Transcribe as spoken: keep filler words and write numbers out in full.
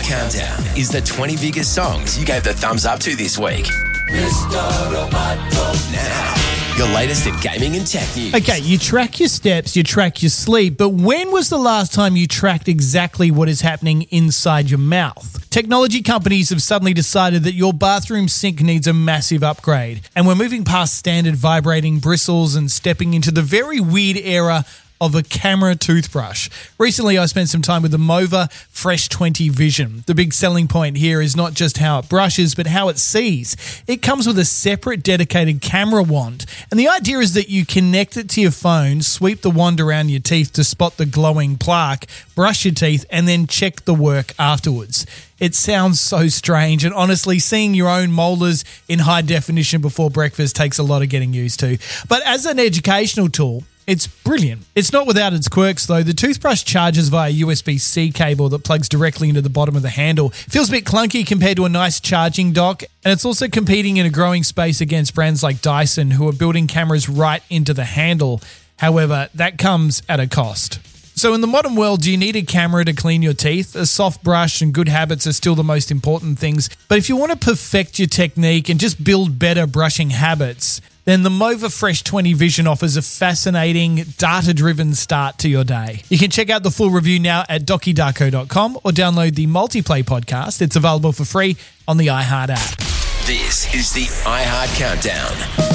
Countdown is the twenty biggest songs you gave the thumbs up to this week. Now, your latest in gaming and tech news. Okay, you track your steps, you track your sleep, but when was the last time you tracked exactly what is happening inside your mouth? Technology companies have suddenly decided that your bathroom sink needs a massive upgrade, and we're moving past standard vibrating bristles and stepping into the very weird era of a camera toothbrush. Recently, I spent some time with the Mova Fresh twenty Vision. The big selling point here is not just how it brushes, but how it sees. It comes with a separate dedicated camera wand, and the idea is that you connect it to your phone, sweep the wand around your teeth to spot the glowing plaque, brush your teeth, and then check the work afterwards. It sounds so strange, and honestly, seeing your own molars in high definition before breakfast takes a lot of getting used to. But as an educational tool, it's brilliant. It's not without its quirks, though. The toothbrush charges via U S B C cable that plugs directly into the bottom of the handle. Feels a bit clunky compared to a nice charging dock, and it's also competing in a growing space against brands like Dyson, who are building cameras right into the handle. However, that comes at a cost. So in the modern world, do you need a camera to clean your teeth? A soft brush and good habits are still the most important things. But if you want to perfect your technique and just build better brushing habits, then the Mova Fresh twenty Vision offers a fascinating, data-driven start to your day. You can check out the full review now at docu darko dot com or download the Multiplay podcast. It's available for free on the iHeart app. This is the iHeart Countdown.